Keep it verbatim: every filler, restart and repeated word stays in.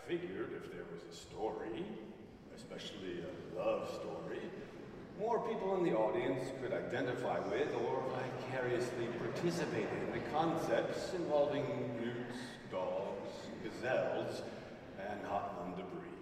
figured if there was a story, especially a love story, more people in the audience could identify with or vicariously participate in the concepts involving newts, dogs, gazelles, and hot lung debris.